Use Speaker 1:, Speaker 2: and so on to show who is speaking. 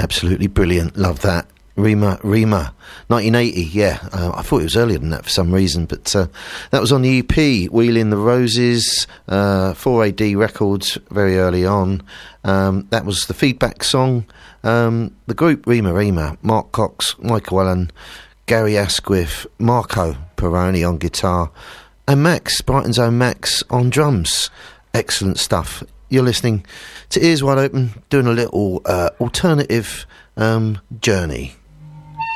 Speaker 1: Absolutely brilliant. Love that. Rima, 1980, yeah. I thought it was earlier than that for some reason, but that was on the EP, Wheeling the Roses, 4AD Records, very early on. That was the feedback song. The group Rima, Mark Cox, Michael Allen, Gary Asquith, Marco Peroni on guitar, and Max, Brighton's own Max, on drums. Excellent stuff. You're listening to Ears Wide Open, doing a little alternative journey.